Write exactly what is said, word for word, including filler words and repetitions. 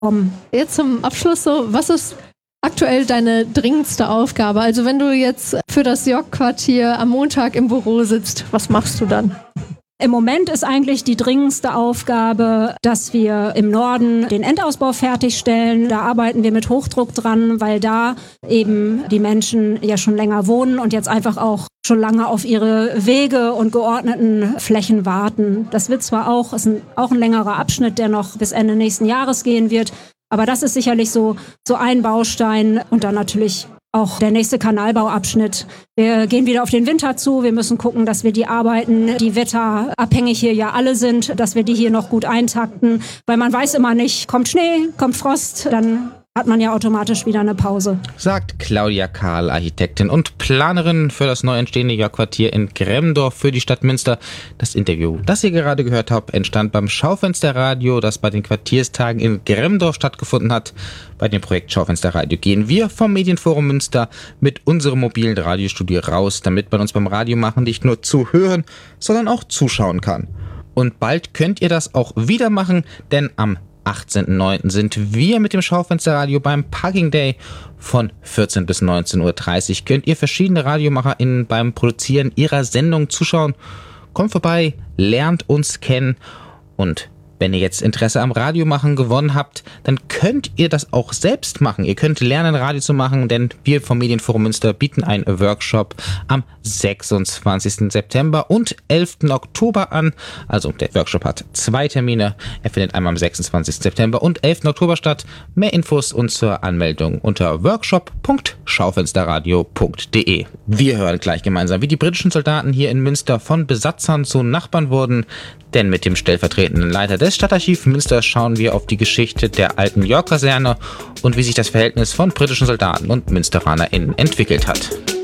kommen. Jetzt zum Abschluss so, was ist aktuell deine dringendste Aufgabe? Also wenn du jetzt für das York-Quartier am Montag im Büro sitzt, was machst du dann? Im Moment ist eigentlich die dringendste Aufgabe, dass wir im Norden den Endausbau fertigstellen. Da arbeiten wir mit Hochdruck dran, weil da eben die Menschen ja schon länger wohnen und jetzt einfach auch schon lange auf ihre Wege und geordneten Flächen warten. Das wird zwar auch, ist ein, auch ein längerer Abschnitt, der noch bis Ende nächsten Jahres gehen wird, aber das ist sicherlich so, so ein Baustein und dann natürlich auch der nächste Kanalbauabschnitt. Wir gehen wieder auf den Winter zu. Wir müssen gucken, dass wir die Arbeiten, die wetterabhängig hier ja alle sind, dass wir die hier noch gut eintakten. Weil man weiß immer nicht, kommt Schnee, kommt Frost, dann hat man ja automatisch wieder eine Pause. Sagt Claudia Kahl, Architektin und Planerin für das neu entstehende York-Quartier in Gremmendorf für die Stadt Münster. Das Interview, das ihr gerade gehört habt, entstand beim Schaufensterradio, das bei den Quartierstagen in Gremmendorf stattgefunden hat. Bei dem Projekt Schaufensterradio gehen wir vom Medienforum Münster mit unserem mobilen Radiostudio raus, damit man uns beim Radiomachen nicht nur zuhören, sondern auch zuschauen kann. Und bald könnt ihr das auch wieder machen, denn am achtzehnten neunten sind wir mit dem Schaufensterradio beim Parking Day. Von vierzehn bis neunzehn Uhr dreißig könnt ihr verschiedene RadiomacherInnen beim Produzieren ihrer Sendung zuschauen. Kommt vorbei, lernt uns kennen und wenn ihr jetzt Interesse am Radiomachen gewonnen habt, dann könnt ihr das auch selbst machen. Ihr könnt lernen, Radio zu machen, denn wir vom Medienforum Münster bieten einen Workshop am sechsundzwanzigsten September und elften Oktober an. Also der Workshop hat zwei Termine. Er findet einmal am sechsundzwanzigsten September und elften Oktober statt. Mehr Infos und zur Anmeldung unter workshop punkt schaufensterradio punkt de. Wir hören gleich gemeinsam, wie die britischen Soldaten hier in Münster von Besatzern zu Nachbarn wurden. Denn mit dem stellvertretenden Leiter des Stadtarchivs Münster schauen wir auf die Geschichte der alten York-Kaserne und wie sich das Verhältnis von britischen Soldaten und MünsteranerInnen entwickelt hat.